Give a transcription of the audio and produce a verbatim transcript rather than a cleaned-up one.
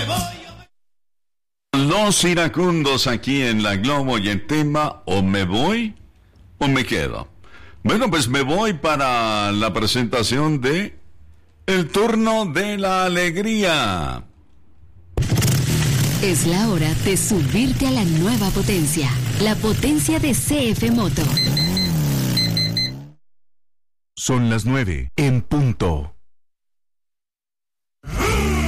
Los iracundos aquí en la Globo y el tema, o me voy o me quedo. Bueno, pues me voy para la presentación de El Turno de la Alegría. Es la hora de subirte a la nueva potencia, la potencia de C F Moto. Son las nueve en punto.